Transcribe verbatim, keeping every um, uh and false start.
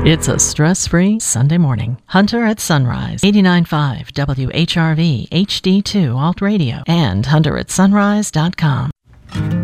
It's a stress-free Sunday morning. Hunter at Sunrise, eighty-nine point five W H R V H D two Alt Radio, and hunter at sunrise dot com.